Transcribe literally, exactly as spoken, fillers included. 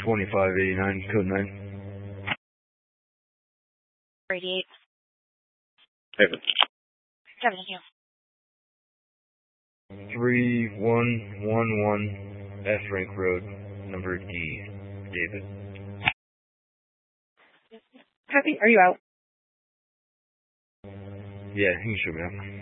twenty-five eighty-nine, code nine. Radiate. David. Kevin, you. three one one one F Rank Road, number D. David. Copy. Are you out? Yeah, he can show me up.